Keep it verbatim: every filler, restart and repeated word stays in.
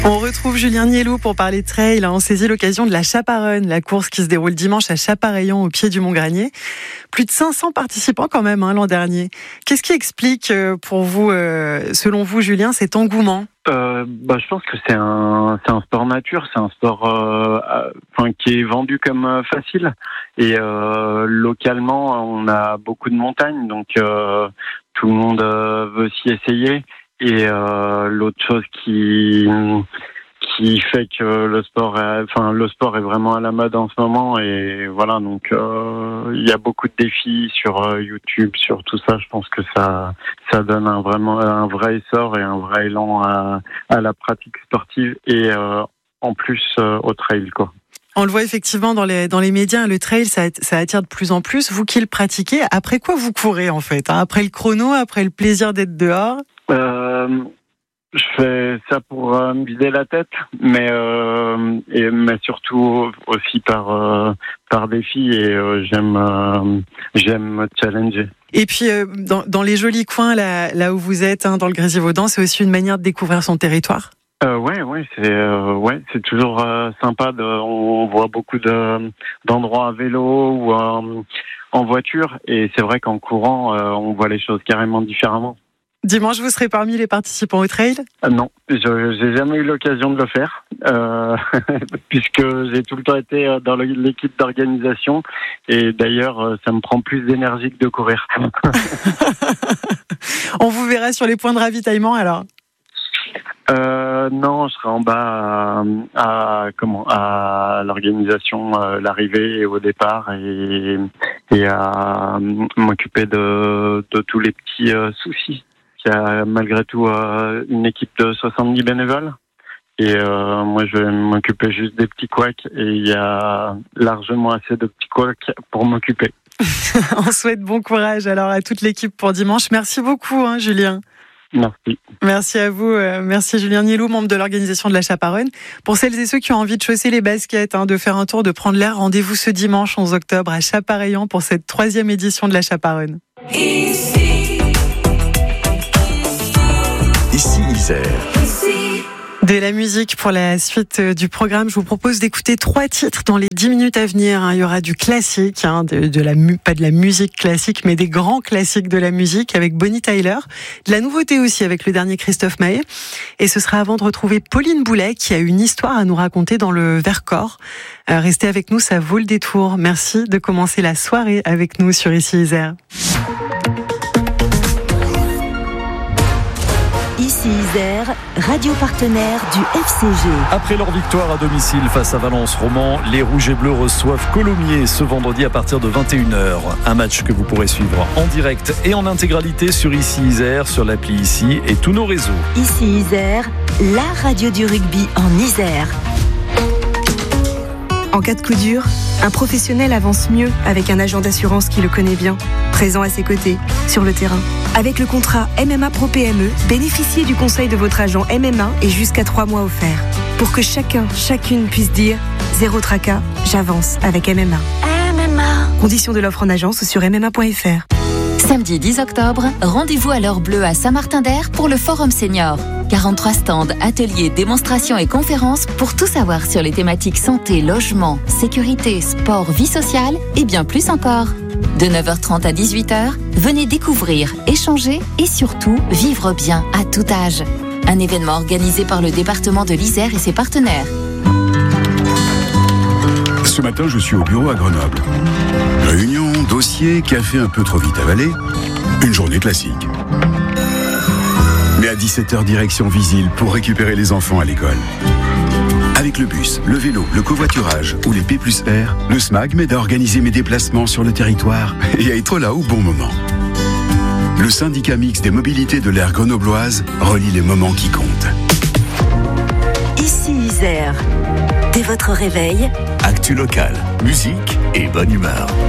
On retrouve Julien Niellou pour parler de trail. On saisit l'occasion de la Chaparronne, la course qui se déroule dimanche à Chapareillan, au pied du Mont Granier. Plus de cinq cents participants quand même hein, l'an dernier. Qu'est-ce qui explique pour vous, euh, selon vous, Julien, cet engouement ? Euh, bah, je pense que c'est un, c'est un sport nature, c'est un sport euh, enfin, qui est vendu comme euh, facile. Et euh, localement, on a beaucoup de montagnes, donc euh, tout le monde euh, veut s'y essayer. Et euh, l'autre chose qui qui fait que le sport, est, enfin le sport est vraiment à la mode en ce moment. Et voilà, donc euh, il y a beaucoup de défis sur euh, YouTube, sur tout ça. Je pense que ça ça donne un vraiment un vrai essor et un vrai élan à, à la pratique sportive et euh, en plus euh, au trail, quoi. On le voit effectivement dans les dans les médias, le trail ça, ça attire de plus en plus. Vous qui le pratiquez, après quoi vous courez en fait hein? Après le chrono, après le plaisir d'être dehors? Euh, je fais ça pour euh, me vider la tête, mais euh, et mais surtout aussi par euh, par défi et euh, j'aime euh, j'aime me challenger. Et puis euh, dans dans les jolis coins là là où vous êtes hein, dans le Grésivaudan, c'est aussi une manière de découvrir son territoire. Euh, ouais, ouais, c'est euh, ouais, c'est toujours euh, sympa. De, on voit beaucoup de d'endroits à vélo ou euh, en voiture, et c'est vrai qu'en courant, euh, on voit les choses carrément différemment. Dimanche, vous serez parmi les participants au trail ? euh, Non, je j'ai jamais eu l'occasion de le faire, euh, puisque j'ai tout le temps été dans l'équipe d'organisation, et d'ailleurs, ça me prend plus d'énergie que de courir. On vous verra sur les points de ravitaillement alors ? Euh, non, je serai en bas à, à comment à l'organisation, euh, l'arrivée et au départ, et, et à m'occuper de, de tous les petits euh, soucis. Il y a malgré tout euh, une équipe de soixante-dix bénévoles, et euh, moi je vais m'occuper juste des petits couacs, et il y a largement assez de petits couacs pour m'occuper. On souhaite bon courage alors à toute l'équipe pour dimanche. Merci beaucoup, hein, Julien. Merci. Merci à vous. Euh, merci Julien Niellou, membre de l'organisation de la Chaparronne. Pour celles et ceux qui ont envie de chausser les baskets, hein, de faire un tour, de prendre l'air, rendez-vous ce dimanche onze octobre à Chapareillan pour cette troisième édition de la Chaparronne. Ici, ici Isère. De la musique pour la suite du programme. Je vous propose d'écouter trois titres dans les dix minutes à venir. Il y aura du classique, hein, de, de la, pas de la musique classique, mais des grands classiques de la musique avec Bonnie Tyler. De la nouveauté aussi avec le dernier Christophe Maé. Et ce sera avant de retrouver Pauline Boulet qui a une histoire à nous raconter dans le Vercors. Euh, restez avec nous, ça vaut le détour. Merci de commencer la soirée avec nous sur Ici Isère. Ici Isère, radio partenaire du F C G. Après leur victoire à domicile face à Valence-Roman, les Rouges et Bleus reçoivent Colomiers ce vendredi à partir de vingt et une heures. Un match que vous pourrez suivre en direct et en intégralité sur Ici Isère, sur l'appli Ici et tous nos réseaux. Ici Isère, la radio du rugby en Isère. En cas de coup dur, un professionnel avance mieux avec un agent d'assurance qui le connaît bien, présent à ses côtés, sur le terrain. Avec le contrat M M A Pro P M E, bénéficiez du conseil de votre agent M M A et jusqu'à trois mois offerts. Pour que chacun, chacune puisse dire « Zéro tracas, j'avance avec M M A ». M M A. Conditions de l'offre en agence sur m m a point f r. Samedi dix octobre, rendez-vous à l'heure bleue à Saint-Martin-d'Air pour le Forum Senior. quarante-trois stands, ateliers, démonstrations et conférences pour tout savoir sur les thématiques santé, logement, sécurité, sport, vie sociale et bien plus encore. De neuf heures trente à dix-huit heures, venez découvrir, échanger et surtout vivre bien à tout âge. Un événement organisé par le département de l'Isère et ses partenaires. Ce matin, je suis au bureau à Grenoble. Réunion, dossier, café un peu trop vite avalé. Une journée classique. Mais à dix-sept heures, direction Visil pour récupérer les enfants à l'école. Avec le bus, le vélo, le covoiturage ou les P plus R, le SMAG m'aide à organiser mes déplacements sur le territoire et à être là au bon moment. Le syndicat mixte des mobilités de l'aire grenobloise relie les moments qui comptent. Ici Isère. Dès votre réveil, Actu locale, musique et bonne humeur.